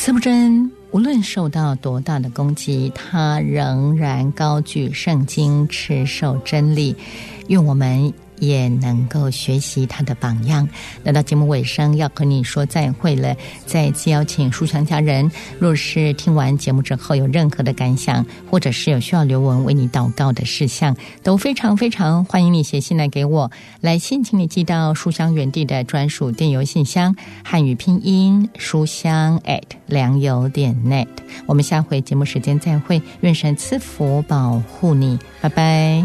司布真无论受到多大的攻击，他仍然高举圣经，持守真理。愿我们也能够学习他的榜样。来到节目尾声，要和你说再会了。再次邀请书香家人，若是听完节目之后有任何的感想，或者是有需要留文为你祷告的事项，都非常非常欢迎你写信来给我。来信请你寄到书香园地的专属电邮信箱，汉语拼音书香@良友.net。我们下回节目时间再会，愿神赐福保护你，拜拜。